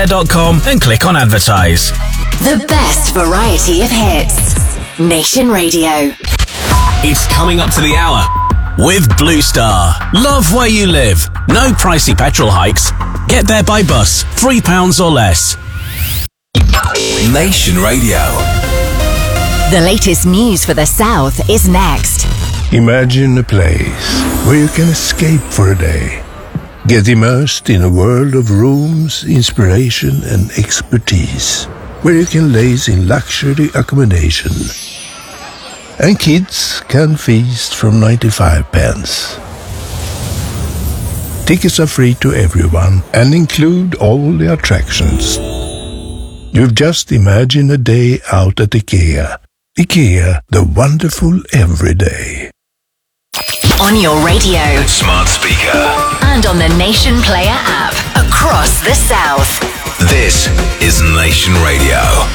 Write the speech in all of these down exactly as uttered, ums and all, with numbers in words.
dot com and click on advertise. The best variety of hits. Nation Radio. It's coming up to the hour with Blue Star. Love where you live. No pricey petrol hikes. Get there by bus. Three pounds or less. Nation Radio. The latest news for the South is next. Imagine a place where you can escape for a day. Get immersed in a world of rooms, inspiration and expertise. Where you can laze in luxury accommodation. And kids can feast from ninety-five pence. Tickets are free to everyone and include all the attractions. You've just imagined a day out at IKEA. IKEA, the wonderful everyday. On your radio, Smart speaker. and on the Nation Player app across the South. This is Nation Radio.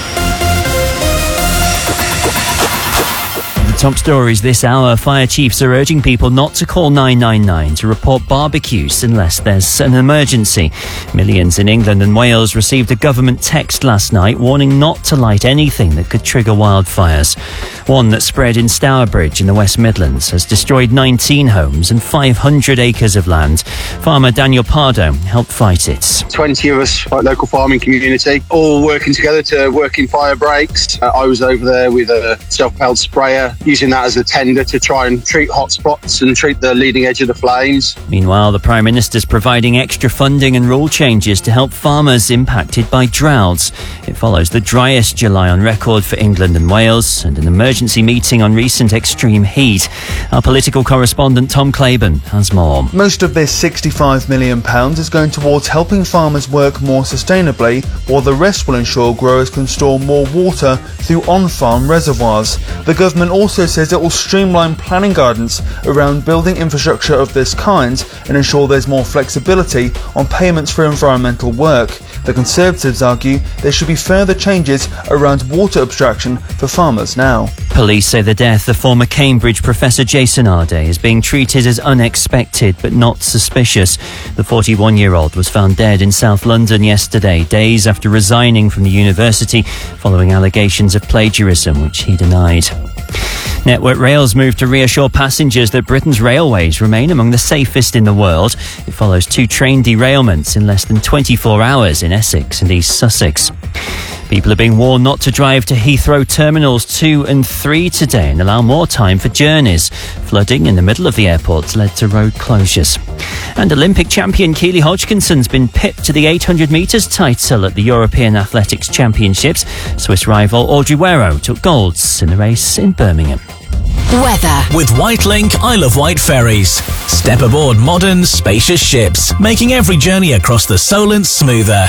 Top stories this hour. Fire chiefs are urging people not to call nine nine nine to report barbecues unless there's an emergency. Millions in England and Wales received a government text last night warning not to light anything that could trigger wildfires. One that spread in Stourbridge in the West Midlands has destroyed nineteen homes and five hundred acres of land. Farmer Daniel Pardo helped fight it. twenty of us, like local farming community, all working together to work in fire breaks. Uh, I was over there with a self-propelled sprayer, using that as a tender to try and treat hot spots and treat the leading edge of the flames. Meanwhile, the Prime Minister's providing extra funding and rule changes to help farmers impacted by droughts. It follows the driest July on record for England and Wales and an emergency meeting on recent extreme heat. Our political correspondent Tom Claiborne has more. Most of this sixty-five million pounds is going towards helping farmers work more sustainably, while the rest will ensure growers can store more water through on-farm reservoirs. The government also says it will streamline planning guidance around building infrastructure of this kind and ensure there's more flexibility on payments for environmental work. The Conservatives argue there should be further changes around water abstraction for farmers now. Police say the death of former Cambridge professor Jason Arday is being treated as unexpected but not suspicious. The forty-one-year-old was found dead in South London yesterday, days after resigning from the university following allegations of plagiarism, which he denied. Network Rail's moved to reassure passengers that Britain's railways remain among the safest in the world. It follows two train derailments in less than twenty-four hours in Essex and East Sussex. People are being warned not to drive to Heathrow Terminals two and three today and allow more time for journeys. Flooding in the middle of the airports led to road closures. And Olympic champion Keely Hodgkinson's been pipped to the eight hundred metres title at the European Athletics Championships. Swiss rival Audrey Wero took golds in the race in Birmingham. Weather. With Whitelink Isle of Wight ferries. Step aboard modern, spacious ships, making every journey across the Solent smoother.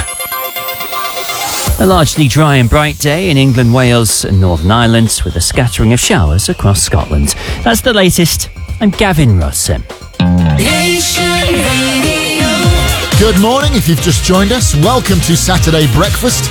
A largely dry and bright day in England, Wales and Northern Ireland, with a scattering of showers across Scotland. That's the latest. I'm Gavin Russell. Good morning. If you've just joined us, welcome to Saturday Breakfast.